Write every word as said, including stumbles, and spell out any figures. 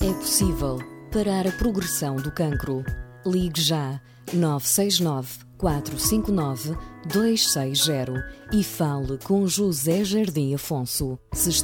É possível parar a progressão do cancro. Ligue já nove seis nove, quatro cinco nove, dois seis zero e fale com José Jardim Afonso. Se